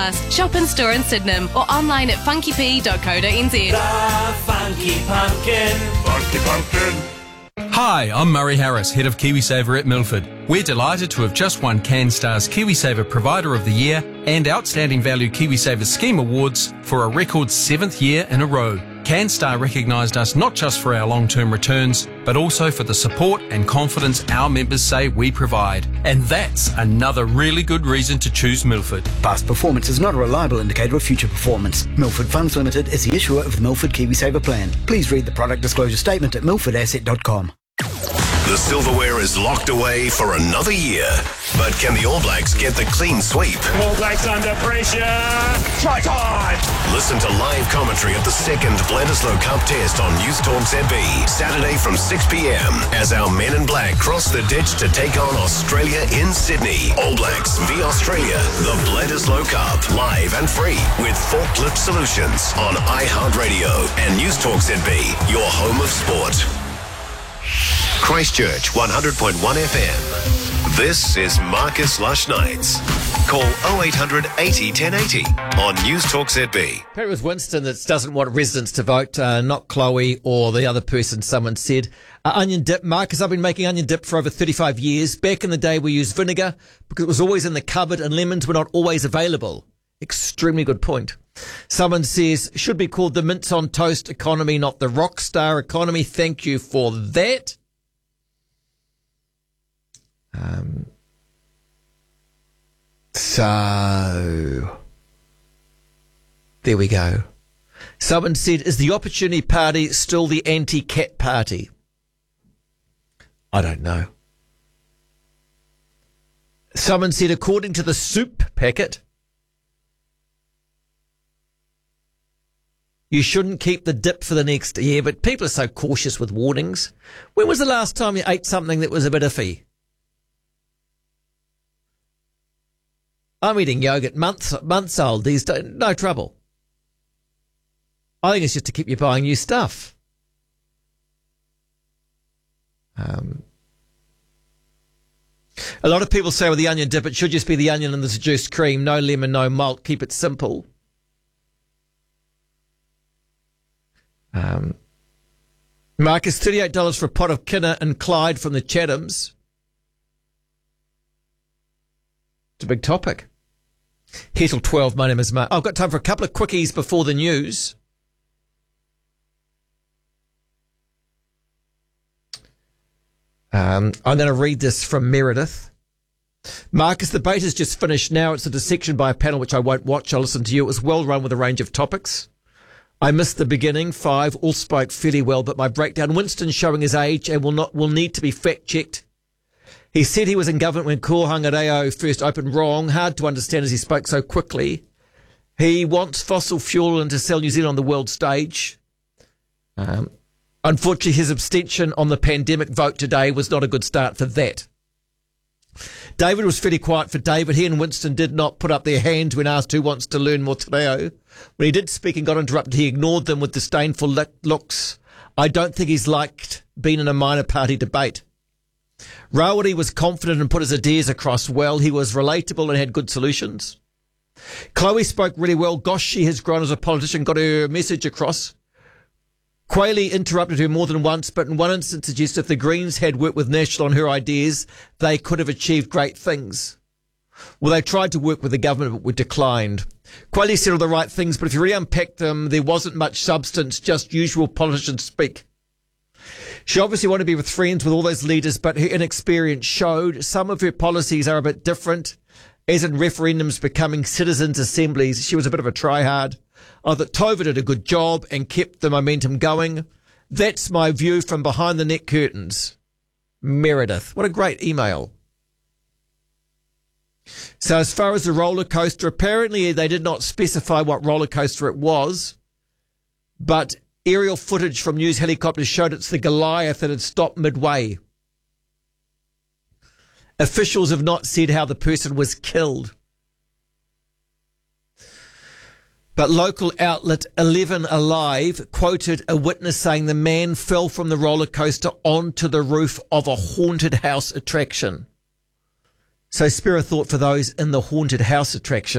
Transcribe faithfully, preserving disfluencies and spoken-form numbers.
Shop in store in Sydenham or online at funky p dot co dot n z. The Funky Pumpkin. Funky Pumpkin. Hi, I'm Murray Harris, Head of KiwiSaver at Milford. We're delighted to have just won CanStar's KiwiSaver Provider of the Year and Outstanding Value KiwiSaver Scheme Awards for a record seventh year in a row. CanStar recognised us not just for our long-term returns, but also for the support and confidence our members say we provide. And that's another really good reason to choose Milford. Past performance is not a reliable indicator of future performance. Milford Funds Limited is the issuer of the Milford KiwiSaver plan. Please read the product disclosure statement at milford asset dot com. The silverware is locked away for another year. But can the All Blacks get the clean sweep? All Blacks under pressure. Try time. Listen to live commentary of the second Bledisloe Cup test on News Talk Z B, Saturday from six p.m. as our men in black cross the ditch to take on Australia in Sydney. All Blacks v Australia, the Bledisloe Cup, live and free with Forklift Solutions on iHeartRadio and News Talk Z B, your home of sport. Christchurch one hundred point one F M. This is Marcus Lush Nights. Call oh eight hundred eighty ten eighty on News Talk Z B. Apparently it was Winston that doesn't want residents to vote, uh, not Chloe or the other person someone said. Uh, onion dip. Marcus, I've been making onion dip for over thirty-five years. Back in the day we used vinegar because it was always in the cupboard and lemons were not always available. Extremely good point. Someone says, should be called the mince on toast economy, not the rock star economy. Thank you for that. Um, so, there we go. Someone said, is the Opportunity Party still the anti-cat party? I don't know. Someone said, according to the soup packet, you shouldn't keep the dip for the next year, but people are so cautious with warnings. When was the last time you ate something that was a bit iffy? I'm eating yogurt months months old these days, no trouble. I think it's just to keep you buying new stuff. Um, a lot of people say with the onion dip, it should just be the onion and the seduced cream, no lemon, no malt, keep it simple. Um, Marcus, thirty-eight dollars for a pot of Kinner and Clyde from the Chathams. It's a big topic. Here till twelve, my name is Mark. I've got time for a couple of quickies before the news. Um, I'm going to read this from Meredith. Marcus, the debate has just finished now. It's a dissection by a panel which I won't watch. I'll listen to you. It was well run with a range of topics. I missed the beginning. Five all spoke fairly well, but my breakdown. Winston showing his age and will not will need to be fact checked. He said he was in government when Kohanga first opened. Wrong. Hard to understand as he spoke so quickly. He wants fossil fuel and to sell New Zealand on the world stage. Um, unfortunately, his abstention on the pandemic vote today was not a good start for that. David was fairly quiet for David. He and Winston did not put up their hands when asked who wants to learn more te reo. When he did speak and got interrupted, he ignored them with disdainful looks. I don't think he's liked being in a minor party debate. Rawiri was confident and put his ideas across well. He was relatable and had good solutions. Chloe spoke really well. Gosh, she has grown as a politician, got her message across. Quayle interrupted her more than once, but in one instance suggested if the Greens had worked with National on her ideas, they could have achieved great things. Well, they tried to work with the government, but were declined. Quayle said all the right things, but if you really unpack them, there wasn't much substance, just usual politicians speak. She obviously wanted to be with friends with all those leaders, but her inexperience showed. Some of her policies are a bit different, as in referendums becoming citizens' assemblies. She was a bit of a try-hard. I thought Tova did a good job and kept the momentum going. That's my view from behind the net curtains. Meredith. What a great email. So as far as the roller coaster, apparently they did not specify what roller coaster it was, but aerial footage from news helicopters showed it's the Goliath that had stopped midway. Officials have not said how the person was killed. But local outlet eleven Alive quoted a witness saying the man fell from the roller coaster onto the roof of a haunted house attraction. So spare a thought for those in the haunted house attraction.